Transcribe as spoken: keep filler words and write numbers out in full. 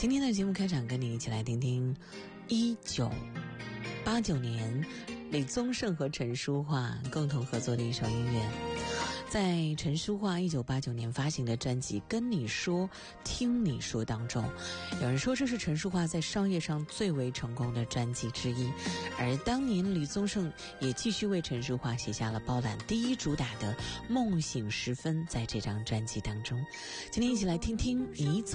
今天的节目开场，跟你一起来听听一九八九年李宗盛和陈淑桦共同合作的一首音乐。在陈淑桦一九八九年发行的专辑《跟你说听你说》当中，有人说这是陈淑桦在商业上最为成功的专辑之一，而当年李宗盛也继续为陈淑桦写下了包揽第一主打的《梦醒时分》在这张专辑当中。今天一起来听听你走